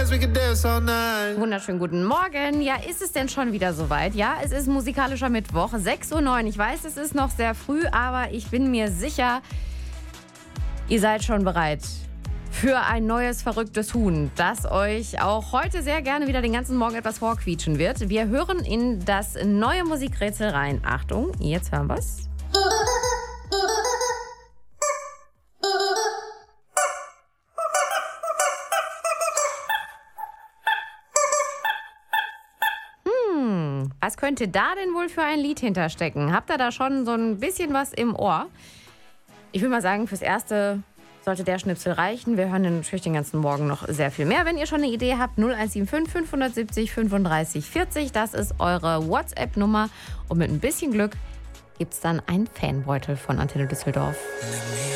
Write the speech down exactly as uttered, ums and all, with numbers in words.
Wunderschönen guten Morgen. Ja, ist es denn schon wieder soweit? Ja, es ist musikalischer Mittwoch, sechs Uhr neun. Ich weiß, es ist noch sehr früh, aber ich bin mir sicher, ihr seid schon bereit für ein neues verrücktes Huhn, das euch auch heute sehr gerne wieder den ganzen Morgen etwas vorquietschen wird. Wir hören in das neue Musikrätsel rein. Achtung, jetzt hören wir's. Hm, was könnte da denn wohl für ein Lied hinterstecken? Habt ihr da schon so ein bisschen was im Ohr? Ich will mal sagen, fürs Erste sollte der Schnipsel reichen. Wir hören natürlich den ganzen Morgen noch sehr viel mehr. Wenn ihr schon eine Idee habt, null eins sieben fünf, fünf sieben null, fünfunddreißig vierzig. Das ist eure WhatsApp-Nummer. Und mit ein bisschen Glück gibt es dann einen Fanbeutel von Antenne Düsseldorf.